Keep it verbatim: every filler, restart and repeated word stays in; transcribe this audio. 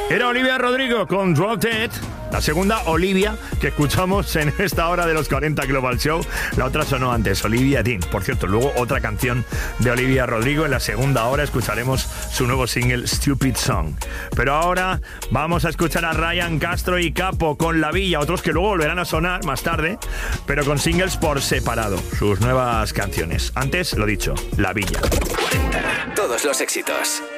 Era Olivia Rodrigo con Drop Dead, la segunda Olivia que escuchamos en esta hora de los cuarenta Global Show. La otra sonó antes, Olivia Dean. Por cierto, luego otra canción de Olivia Rodrigo. En la segunda hora escucharemos su nuevo single Stupid Song. Pero ahora vamos a escuchar a Ryan Castro y Capo con La Villa, otros que luego volverán a sonar más tarde, pero con singles por separado, sus nuevas canciones. Antes, lo dicho, La Villa. Todos los éxitos.